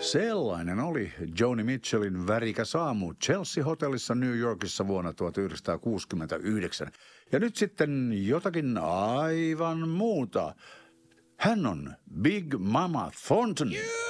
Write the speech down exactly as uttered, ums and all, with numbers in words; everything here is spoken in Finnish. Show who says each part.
Speaker 1: Sellainen oli Joni Mitchellin värikäs aamu Chelsea-hotellissa New Yorkissa vuonna tuhatyhdeksänsataakuusikymmentäyhdeksän. Ja nyt sitten jotakin aivan muuta. Hän on Big Mama Thornton.